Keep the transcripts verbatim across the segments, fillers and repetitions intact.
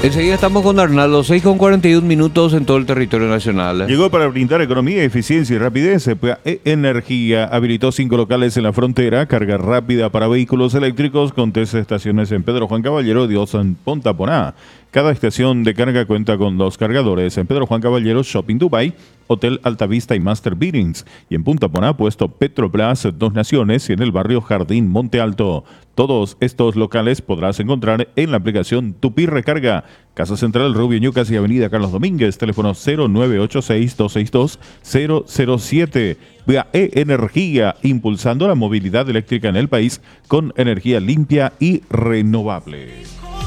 Enseguida estamos con Arnaldo, seis con cuarenta y uno minutos en todo el territorio nacional. Llegó para brindar economía, eficiencia y rapidez. E P A E Energía habilitó cinco locales en la frontera, carga rápida para vehículos eléctricos con tres estaciones en Pedro Juan Caballero, Dios en Punta Poná. Cada estación de carga cuenta con dos cargadores. En Pedro Juan Caballero, Shopping Dubai, Hotel Altavista y Master Beatings. Y en Punta Poná, puesto Petroplas, Dos Naciones y en el barrio Jardín Monte Alto. Todos estos locales podrás encontrar en la aplicación Tupi Recarga. Casa Central Rubio Ñucas y Avenida Carlos Domínguez. Teléfono cero nueve ocho seis, dos seis dos, cero cero siete. P A E Energía, impulsando la movilidad eléctrica en el país con energía limpia y renovable.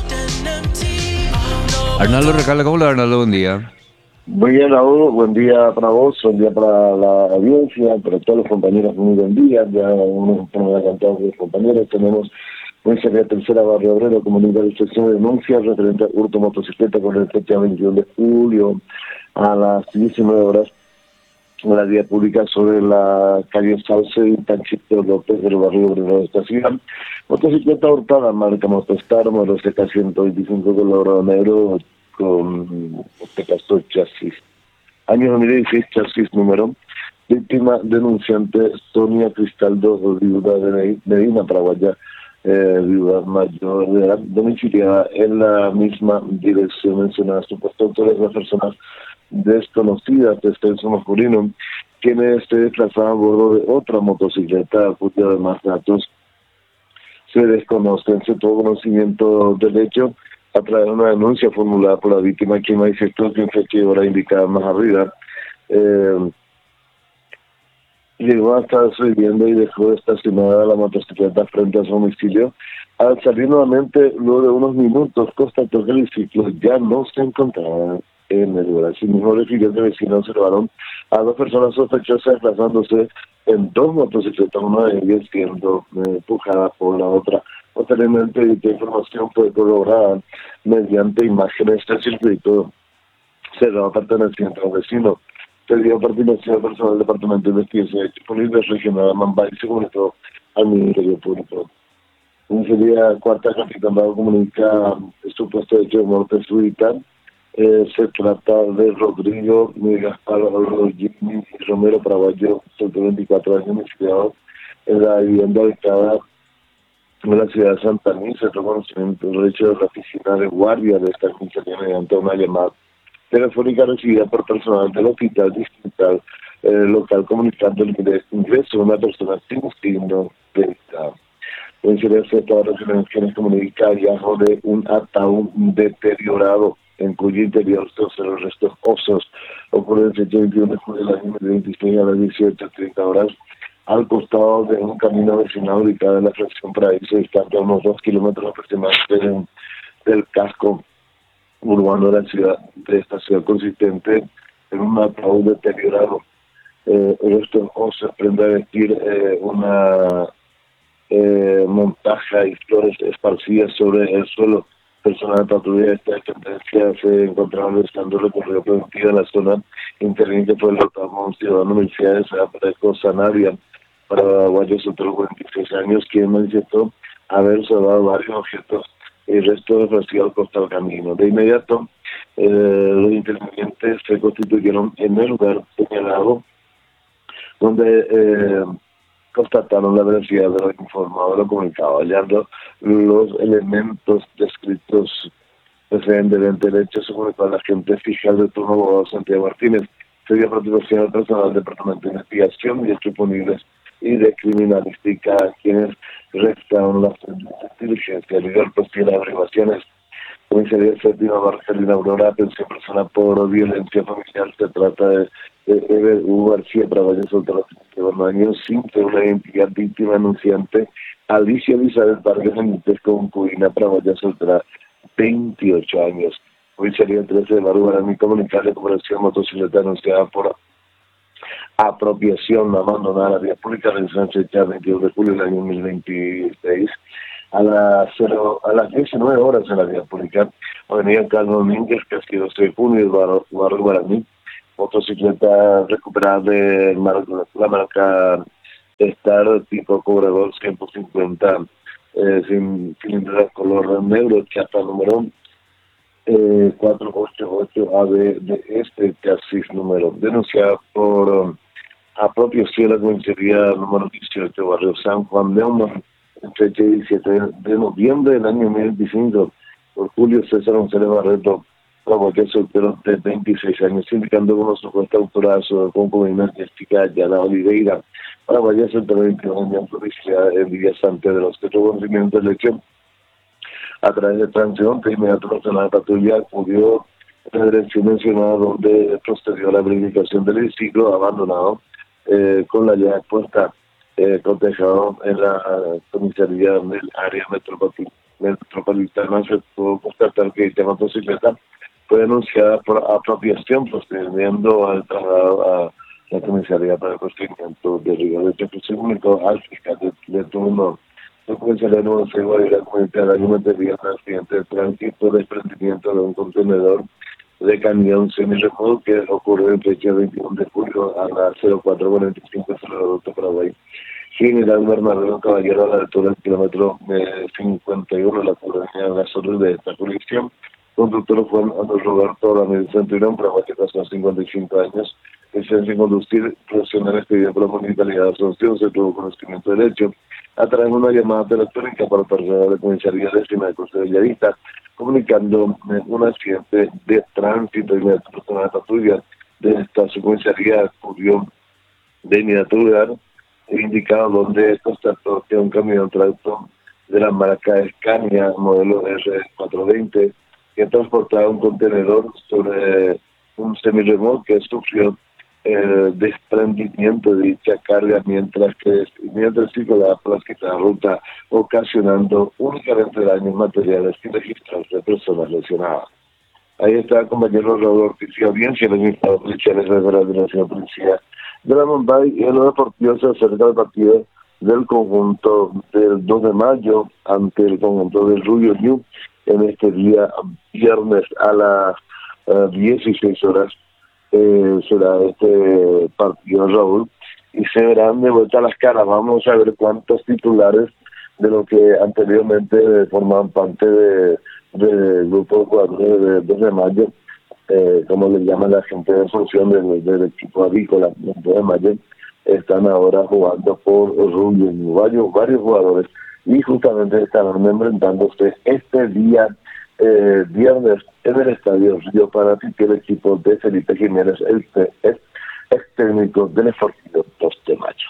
Arnaldo Recalde, ¿cómo le va, Arnaldo? Buen día. Muy bien, Raúl, buen día para vos, buen día para la audiencia, para todos los compañeros, muy buen día. Ya unos nos han cantado los compañeros, tenemos un de tercera barrio obrero, comunicación de denuncia referente a hurto motocicleta con el fecha veintiuno de julio a las diecinueve horas en la vía pública sobre la calle Sauce y Panchito López del barrio obrero de esta ciudad. Motocicleta hurtada, marca Motostar, modelo C K ciento veinticinco color negro con Pegaso chasis. Año dos mil dieciséis, chasis número. Víctima denunciante Sonia Cristaldo, viuda de Medina, Paraguaya, eh, viuda mayor de edad, domiciliada en la misma dirección mencionada. Supuesto autores las personas desconocidas de sexo masculino, quienes se desplazaban a bordo de otra motocicleta, cuyo además datos se desconocen. Se tuvo conocimiento del hecho a través de una denuncia formulada por la víctima, quien manifestó que en fecha y hora indicada más arriba eh, llegó hasta su vivienda y dejó estacionada la motocicleta frente a su domicilio. Al salir nuevamente, luego de unos minutos, constató que el ciclo ya no se encontraba en el lugar. Asimismo, refirió que vecinos observaron a dos personas sospechosas desplazándose en dos motocicletas, una de ellas siendo eh, empujada por la otra. Posteriormente, dicha información fue corroborada mediante imágenes del circuito cerrado perteneciente a un vecino. Se dio participación personal del Departamento de Investigación de Disponible Regional de Mambay y se comunicó al Ministerio Público. En ese día, cuarta capitán comunica el supuesto hecho de muerte súbita. Eh, se trata de Rodrigo Gaspar Jimmy Romero Paraguayo, de veinticuatro años, domiciliado en la vivienda ubicada en la ciudad de Santa Anís. Se tomó conocimiento del hecho de la oficina de guardia de esta comisaría mediante una llamada telefónica recibida por personal del hospital distrital eh, local comunicando el ingreso de una persona sin signo de estado. En silencio, todas las organizaciones comunican hallazgo de un ataúd deteriorado en cuyo interior se observan restos óseos. Ocurre el fecha veintiuno de julio del año dos mil veintiséis a las dieciocho treinta horas al costado de un camino vecinal ubicado en la fracción Paraíso, distante a unos dos kilómetros aproximadamente del, del casco urbano de la ciudad, de esta ciudad, consistente en un ataúd deteriorado. Eh, estos óseos prende a vestir eh, una eh, montaja y flores esparcidas sobre el suelo. Personal de patrulla de esta dependencia se encontraban realizando recorrido preventivo en la zona interveniente por el doctor un ciudadano Mercedes Aparejo Sanabria, paraguayo, otros veintiséis años, quien manifestó haber observado varios objetos y restos ofrecidos al costado del camino. De inmediato, eh, los intervinientes se constituyeron en el lugar señalado, donde eh, constataron la veracidad de lo informado, de lo comunicado, hallando los elementos descritos precedentes del hecho. Se comunicó a la agente fiscal de turno, abogado Santiago Martínez. Se dio participación al personal del Departamento de Investigación y disponibles y de Criminalística, quienes realizaron las diligencias, liderar posibles averiguaciones. Comisaría Séptima Barcelona Aurora, atención personal por violencia familiar. Se trata de, de Ever U. García Paraguayo, soltero de años, sin una identidad víctima anunciante. Alicia Elizabeth Vargas Benítez, concubina paraguaya, soltera, veintiocho años. Comisaría trece de Barrio Guaraní, comunicar de cooperación motocicleta anunciada por apropiación abandonada la vía pública de San fecha veintidós de julio del año dos mil veintiséis. A las, cero, a las diecinueve horas en la vía pública, avenida Carlos Domínguez, casi doce de junio, barrio, barrio Guaraní, motocicleta recuperada de mar, la marca Star tipo cobrador ciento cincuenta, eh, sin cilindro de color negro, chapa número eh, cuatrocientos ochenta y ocho A B de este taxis número, denunciada por um, apropiación de la comisaría número dieciocho, barrio San Juan de Humor, en fecha diecisiete de noviembre del año dos mil veinticinco, por Julio César González Barreto, cualquier soltero de veintiséis años, indicando como supuesta autora de concubina Jessica Yana Oliveira, para varias soltero de veintiún años, publicidad en Villa San Pedro, que tuvo conocimiento de elección a través de transeúnte, inmediatamente la patrulla acudió en la dirección mencionada, donde procedió a la verificación del vehículo abandonado eh, con la llave puesta, eh, cotejado en la comisaría del área metropolitana. metropolitana se pudo constatar que esta motocicleta fue denunciada por apropiación, procediendo al traslado a la comisaría para el procedimiento de rigor. De hecho, se comunicó al fiscal de, de turno. La comisaría número seis de la comunidad de materia de accidente de tránsito, desprendimiento de un contenedor de camión semirremolque que ocurrió en fecha veintiuno de julio a las cero cuatro cuarenta y cinco de Paraguay. General Bernardo Caballero, a la altura del kilómetro eh, cincuenta y uno de la colonia de la zona de esta colisión. Conductor fue Roberto Ramírez Centurión, Paraguay, que pasó cincuenta y cinco años, licencia en conducir, profesional expedida por la Municipalidad de Asunción, se tuvo conocimiento del hecho a través de una llamada telefónica para personal de comisaría décima de Cruce de Bellavista, comunicando eh, un accidente de tránsito y mediante personal de patrulla de esta comisaría acudió de inmediato lugar, indicado donde constató que un camión tractor de la marca Scania, modelo R cuatrocientos veinte, que transportaba un contenedor sobre un semirremolque, sufrió el desprendimiento de dicha carga mientras que mientras circulaba por la ruta, ocasionando únicamente daños materiales sin registros de personas lesionadas. Ahí está el compañero Raúl Ortiz y audiencia, el administrador policial de la Federación de Policía de la Mumbai, y en lo deportivo se acerca el partido del conjunto del dos de mayo ante el conjunto del Rubio New en este día viernes a las uh, dieciséis horas. Eh, será este partido, Raúl, y se verán de vuelta las caras. Vamos a ver cuántos titulares de lo que anteriormente formaban parte de del grupo de jugadores de dos de mayo, eh, como le llaman la gente de función del, del equipo avícola, dos de mayo, están ahora jugando por Rubio, varios, varios jugadores, y justamente estarán enfrentándose este día eh, viernes en el Estadio Río Paraty, que el equipo de Felipe Jiménez, el ex, ex técnico del Sportivo dos de mayo.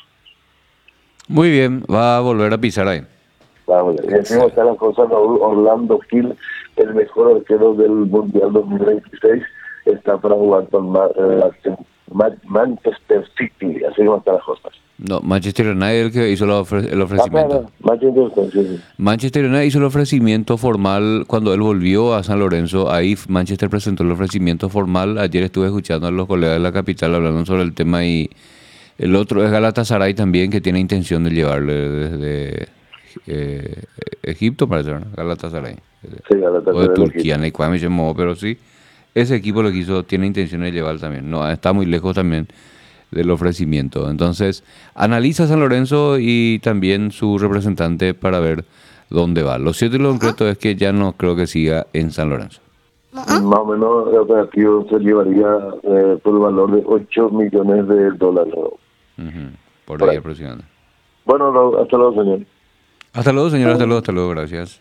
Muy bien, va a volver a pisar ahí. Vamos, y encima está la cosa, Orlando Gil, el mejor arquero del Mundial dos mil veintiséis, está para jugar con eh, Manchester City, así como están las cosas. No, Manchester United el que hizo el, ofre- el ofrecimiento. Ah, Manchester, sí, sí. Manchester United hizo el ofrecimiento formal cuando él volvió a San Lorenzo. Ahí Manchester presentó el ofrecimiento formal. Ayer estuve escuchando a los colegas de la capital hablando sobre el tema, y el otro es Galatasaray también, que tiene intención de llevarle desde eh, Egipto, parece, ¿no? Galatasaray. Sí, Galatasaray. O de Turquía, no hay cuál me llamó, pero sí. Ese equipo lo quiso, tiene intención de llevar también. No, está muy lejos también del ofrecimiento. Entonces, analiza San Lorenzo y también su representante para ver dónde va. Lo cierto y lo concreto es que ya no creo que siga en San Lorenzo. Más o menos el operativo se llevaría eh, por el valor de ocho millones de dólares. Uh-huh. Por, por ahí aproximadamente. Bueno, no, hasta luego, señor. Hasta luego, señor. Hasta luego, hasta luego. Gracias.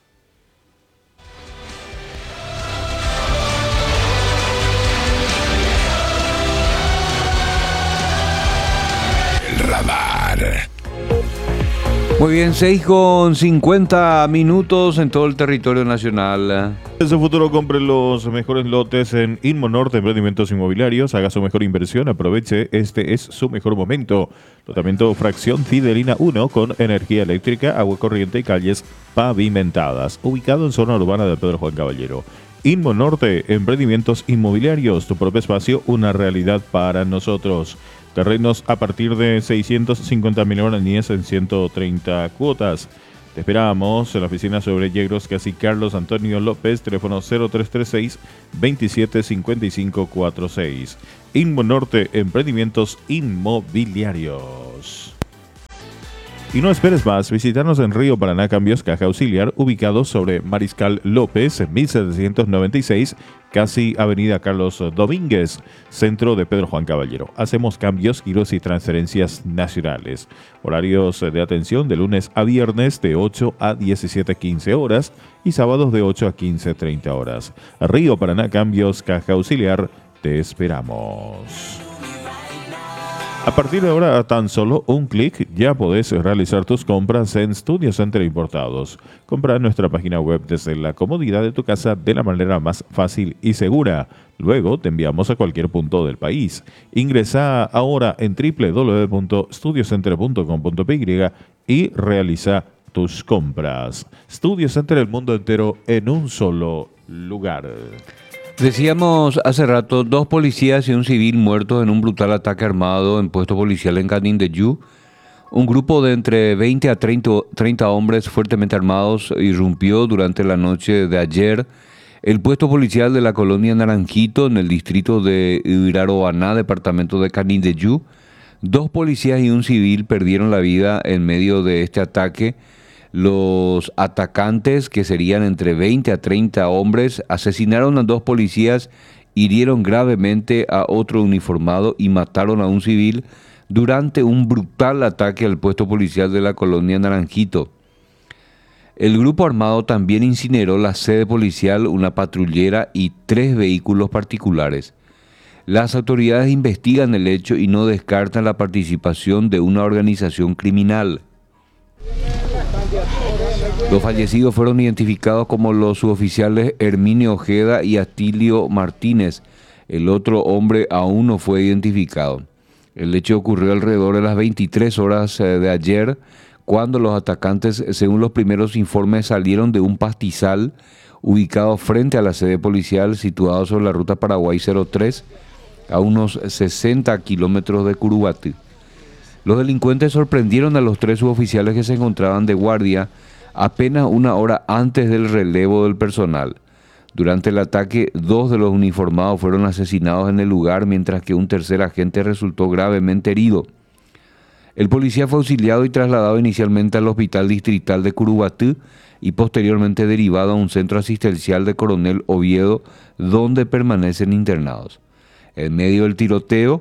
Muy bien, seis con cincuenta minutos en todo el territorio nacional. En su futuro compre los mejores lotes en Inmonorte Emprendimientos Inmobiliarios. Haga su mejor inversión, aproveche, este es su mejor momento. Lotamiento Fracción Fidelina uno con energía eléctrica, agua corriente y calles pavimentadas. Ubicado en zona urbana de Pedro Juan Caballero. Inmonorte Emprendimientos Inmobiliarios, tu propio espacio, una realidad para nosotros. Terrenos a partir de seiscientos cincuenta mil guaraníes en ciento treinta cuotas. Te esperamos en la oficina sobre Yegros, casi Carlos Antonio López, teléfono cero tres tres seis, veintisiete cincuenta y cinco cuarenta y seis. Inmonorte Emprendimientos Inmobiliarios. Y no esperes más, visitarnos en Río Paraná Cambios Caja Auxiliar, ubicados sobre Mariscal López, en mil setecientos noventa y seis, casi Avenida Carlos Domínguez, centro de Pedro Juan Caballero. Hacemos cambios, giros y transferencias nacionales. Horarios de atención de lunes a viernes de ocho a diecisiete quince horas y sábados de ocho a quince treinta horas. Río Paraná Cambios Caja Auxiliar, te esperamos. A partir de ahora, a tan solo un clic, ya podés realizar tus compras en Studio Center Importados. Compra en nuestra página web desde la comodidad de tu casa de la manera más fácil y segura. Luego te enviamos a cualquier punto del país. Ingresa ahora en doble u doble u doble u punto studio center punto com punto p y y realiza tus compras. Studio Center, el mundo entero en un solo lugar. Decíamos hace rato, dos policías y un civil muertos en un brutal ataque armado en puesto policial en Canindeyú. Un grupo de entre veinte a treinta hombres fuertemente armados irrumpió durante la noche de ayer el puesto policial de la colonia Naranjito en el distrito de Iraroaná, departamento de Canindeyú. Dos policías y un civil perdieron la vida en medio de este ataque. Los atacantes, que serían entre veinte a treinta hombres, asesinaron a dos policías, hirieron gravemente a otro uniformado y mataron a un civil durante un brutal ataque al puesto policial de la colonia Naranjito. El grupo armado también incineró la sede policial, una patrullera y tres vehículos particulares. Las autoridades investigan el hecho y no descartan la participación de una organización criminal. Los fallecidos fueron identificados como los suboficiales Herminio Ojeda y Atilio Martínez. El otro hombre aún no fue identificado. El hecho ocurrió alrededor de las veintitrés horas de ayer, cuando los atacantes, según los primeros informes, salieron de un pastizal ubicado frente a la sede policial, situado sobre la ruta Paraguay cero tres, a unos sesenta kilómetros de Curuguatí. Los delincuentes sorprendieron a los tres suboficiales que se encontraban de guardia apenas una hora antes del relevo del personal. Durante el ataque, dos de los uniformados fueron asesinados en el lugar, mientras que un tercer agente resultó gravemente herido. El policía fue auxiliado y trasladado inicialmente al Hospital Distrital de Curuguatí y posteriormente derivado a un centro asistencial de Coronel Oviedo, donde permanecen internados. En medio del tiroteo,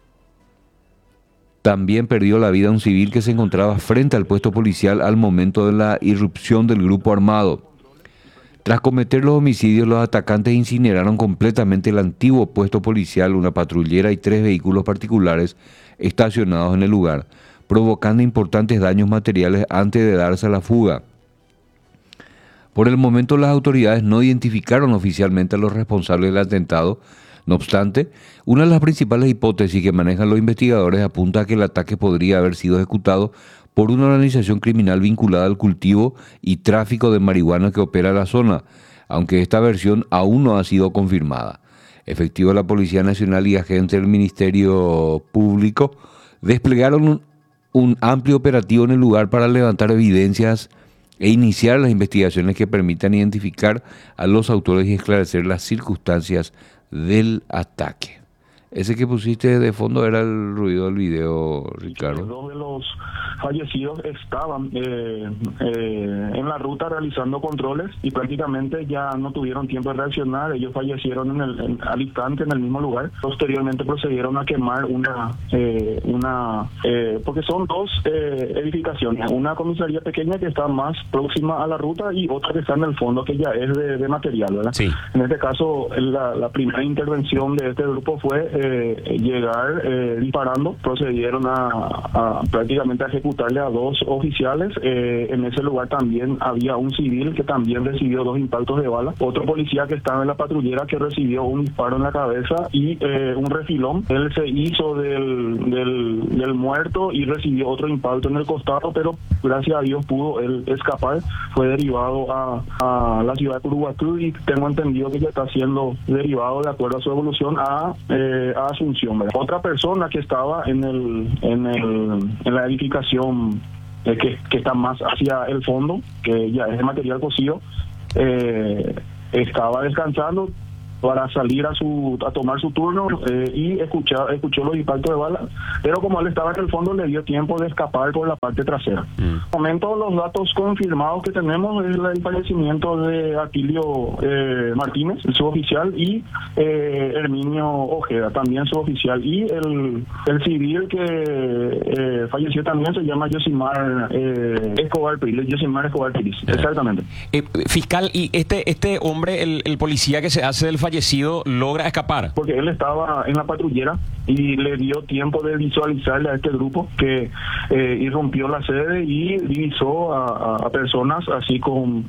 también perdió la vida un civil que se encontraba frente al puesto policial al momento de la irrupción del grupo armado. Tras cometer los homicidios, los atacantes incineraron completamente el antiguo puesto policial, una patrullera y tres vehículos particulares estacionados en el lugar, provocando importantes daños materiales antes de darse a la fuga. Por el momento, las autoridades no identificaron oficialmente a los responsables del atentado. No obstante, una de las principales hipótesis que manejan los investigadores apunta a que el ataque podría haber sido ejecutado por una organización criminal vinculada al cultivo y tráfico de marihuana que opera en la zona, aunque esta versión aún no ha sido confirmada. Efectivos de la Policía Nacional y agentes del Ministerio Público desplegaron un, un amplio operativo en el lugar para levantar evidencias e iniciar las investigaciones que permitan identificar a los autores y esclarecer las circunstancias del ataque. Ese que pusiste de fondo era el ruido del video, Ricardo. Dos de los fallecidos estaban eh, eh, en la ruta realizando controles y prácticamente ya no tuvieron tiempo de reaccionar. Ellos fallecieron en el, en, al instante en el mismo lugar. Posteriormente procedieron a quemar una, eh, una eh, porque son dos eh, edificaciones, una comisaría pequeña que está más próxima a la ruta y otra que está en el fondo, que ya es de, de material, ¿verdad? Sí. En este caso, la, la primera intervención de este grupo fue Eh, llegar eh, disparando. Procedieron a, a prácticamente a ejecutarle a dos oficiales. Eh, en ese lugar también había un civil que también recibió dos impactos de bala, otro policía que estaba en la patrullera que recibió un disparo en la cabeza y eh, un refilón. Él se hizo del, del, del muerto y recibió otro impacto en el costado, pero gracias a Dios pudo él escapar. Fue derivado a, a la ciudad de Curuguatí y tengo entendido que ya está siendo derivado, de acuerdo a su evolución, a eh, a Asunción, ¿verdad? Otra persona que estaba en el en el en la edificación eh, que, que está más hacia el fondo, que ya es de material cocido, eh, estaba descansando, para salir a su a tomar su turno eh, y escuchar, escuchó los impactos de bala, pero como él estaba en el fondo le dio tiempo de escapar por la parte trasera. Mm. En el momento los datos confirmados que tenemos es el fallecimiento de Atilio eh, Martínez, el suboficial, y eh, Herminio Ojeda, también suboficial, y el, el civil que eh, falleció también se llama Yosimar eh, Escobar Piris, Yosimar Escobar Piris, eh. exactamente. Eh, fiscal, y este este hombre, el, el policía que se hace del fallecido, logra escapar. Porque él estaba en la patrullera y le dio tiempo de visualizarle a este grupo que eh, irrumpió la sede y divisó a, a, a personas así con,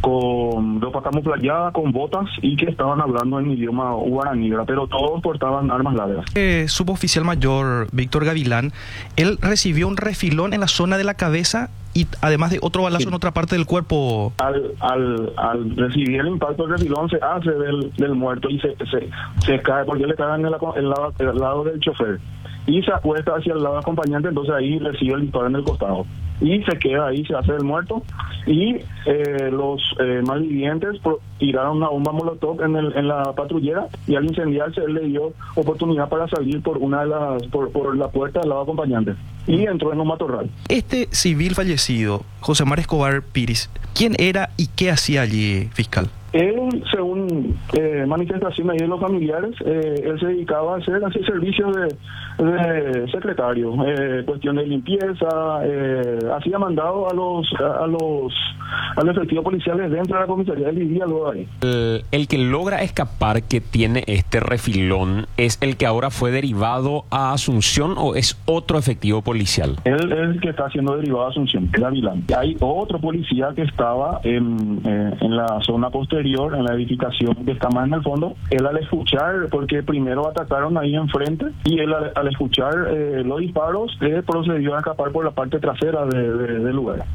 con ropa camuflajeada, con botas y que estaban hablando en idioma guaraní, pero todos portaban armas largas. Eh, suboficial mayor Víctor Gavilán, él recibió un refilón en la zona de la cabeza y además de otro balazo sí. en otra parte del cuerpo. Al, al, al recibir el impacto del refilón se hace del, del muerto y se, se, se cae porque le cae en el, el, lado, el lado del chofer y se acuesta hacia el lado acompañante, entonces ahí recibe el disparo en el costado y se queda ahí, se hace el muerto y eh, los eh, malvivientes tiraron una bomba molotov en, el, en la patrullera y al incendiarse él le dio oportunidad para salir por una de las por, por la puerta del lado acompañante y entró en un matorral. Este civil fallecido, Josimar Escobar Piris, ¿quién era y qué hacía allí, fiscal? Él, según eh, manifestaciones de los familiares, eh, él se dedicaba a hacer así servicios de, de secretario, eh, cuestión de limpieza, eh, hacía mandado a los a, a los a los efectivos policiales dentro de la comisaría, él vivía luego ahí. El, el que logra escapar, que tiene este refilón, ¿es el que ahora fue derivado a Asunción o es otro efectivo policial? Él es el que está siendo derivado a Asunción, es Gavilán. Hay otro policía que estaba en, eh, en la zona posterior, en la edificación que está más en el fondo. Él al escuchar, porque primero atacaron ahí enfrente, y él al, al escuchar eh, los disparos, eh, procedió a escapar por la parte trasera de, de, del lugar.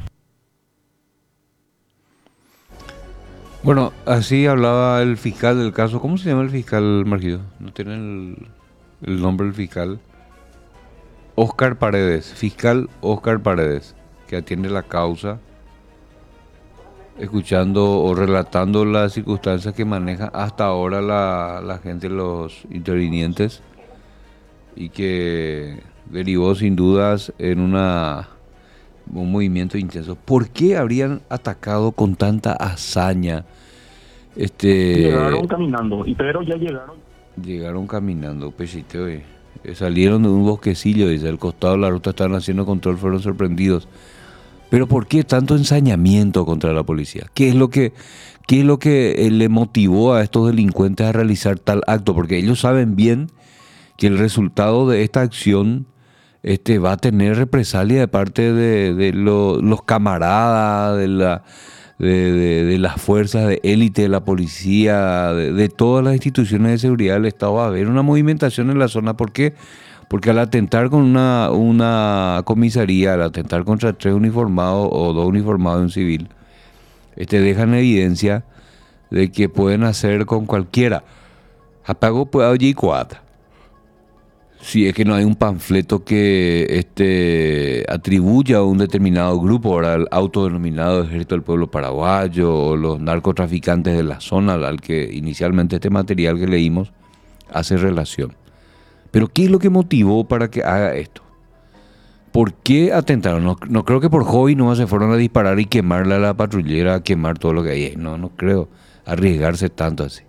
Bueno, así hablaba el fiscal del caso. ¿Cómo se llama el fiscal, Marquito? ¿No tiene el, el nombre del fiscal? Óscar Paredes, fiscal Óscar Paredes, que atiende la causa, escuchando o relatando las circunstancias que maneja hasta ahora la, la gente, los intervinientes, y que derivó sin dudas en una un movimiento intenso. ¿Por qué habrían atacado con tanta hazaña? Este, llegaron caminando, y pero ya llegaron. Llegaron caminando, pechito, eh. Salieron de un bosquecillo, dice, al costado de la ruta estaban haciendo control, fueron sorprendidos. Pero ¿por qué tanto ensañamiento contra la policía? ¿Qué es lo que, qué es lo que le motivó a estos delincuentes a realizar tal acto? Porque ellos saben bien que el resultado de esta acción este, va a tener represalia de parte de, de lo, los camaradas, de, la, de, de, de las fuerzas de élite, de la policía, de, de todas las instituciones de seguridad del Estado. Va a haber una movimentación en la zona. ¿Por qué? Porque al atentar con una, una comisaría, al atentar contra tres uniformados o dos uniformados de un civil, este, dejan evidencia de que pueden hacer con cualquiera. Apago puede allí cuata. Si es que no hay un panfleto que este, atribuya a un determinado grupo, ahora el autodenominado Ejército del Pueblo Paraguayo, o los narcotraficantes de la zona, al que inicialmente este material que leímos hace relación. Pero ¿qué es lo que motivó para que haga esto? ¿Por qué atentaron? No, no creo que por hobby no se fueron a disparar y quemarle a la patrullera, a quemar todo lo que hay. No, no creo arriesgarse tanto así.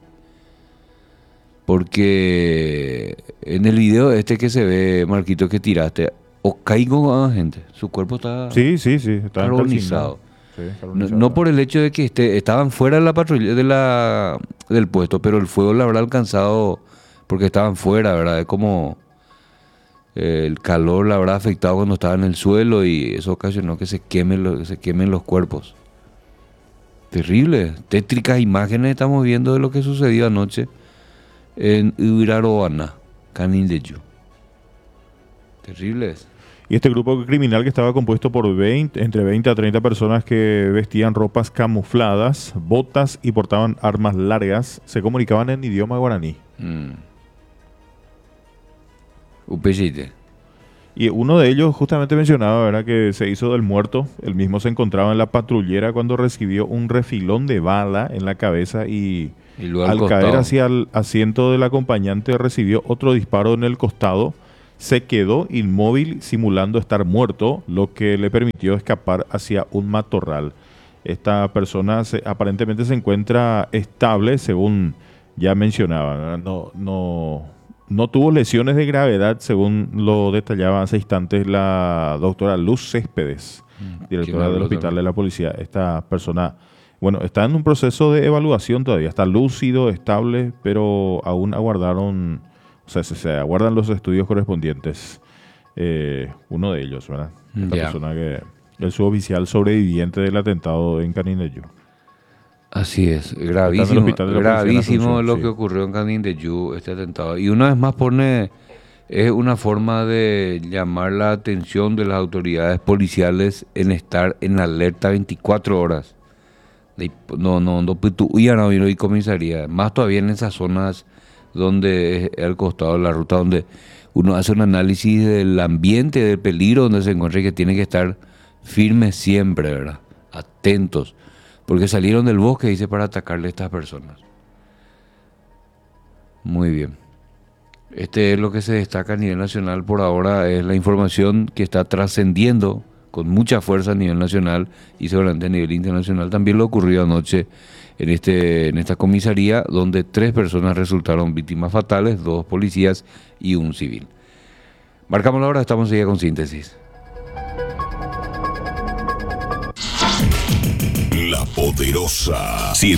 Porque en el video este que se ve, Marquito, que tiraste, o caigo a gente, su cuerpo está sí, sí, sí, está carbonizado. Sí, no, no por el hecho de que esté, estaban fuera de la patrulla de la, del puesto, pero el fuego le habrá alcanzado porque estaban fuera, ¿verdad? Es como eh, el calor le habrá afectado cuando estaban en el suelo y eso ocasionó que se quemen los, que se quemen los cuerpos. Terrible, tétricas imágenes estamos viendo de lo que sucedió anoche en Uraroana, Canindeyu. Terribles. Y este grupo criminal que estaba compuesto por veinte, entre veinte a treinta personas que vestían ropas camufladas, botas y portaban armas largas, se comunicaban en idioma guaraní. Mm. Upechite. Y uno de ellos justamente mencionaba, ¿verdad?, que se hizo del muerto. Él mismo se encontraba en la patrullera cuando recibió un refilón de bala en la cabeza y Y luego al al costado. caer hacia el asiento del acompañante recibió otro disparo en el costado. Se quedó inmóvil simulando estar muerto, lo que le permitió escapar hacia un matorral. Esta persona se, aparentemente se encuentra estable, según ya mencionaba. ¿verdad? No, no, no tuvo lesiones de gravedad, según lo detallaba hace instantes la doctora Luz Céspedes, directora del hospital también de la policía. Esta persona, bueno, está en un proceso de evaluación todavía, está lúcido, estable, pero aún aguardaron, o sea, se, se aguardan los estudios correspondientes. Eh, uno de ellos, ¿verdad? Esta Ya. persona que el suboficial sobreviviente del atentado en Canindeyú. Así es, Está en el gravísimo, hospital de la policía en gravísimo Asunción, lo sí. que ocurrió en Canindeyú, este atentado. Y una vez más pone, es una forma de llamar la atención de las autoridades policiales en estar en alerta veinticuatro horas. De- No, no, no, pues tú ya no vino y comisaría, más todavía en esas zonas donde es al costado de la ruta, donde uno hace un análisis del ambiente, del peligro donde se encuentra y que tiene que estar firmes siempre, ¿verdad? Atentos, porque salieron del bosque, dice, para atacarle a estas personas. Muy bien. Este es lo que se destaca a nivel nacional por ahora, es la información que está trascendiendo con mucha fuerza a nivel nacional y seguramente a nivel internacional. También lo ocurrió anoche en, este, en esta comisaría, donde tres personas resultaron víctimas fatales, dos policías y un civil. Marcamos la hora, estamos enseguida con síntesis. La Poderosa. ciento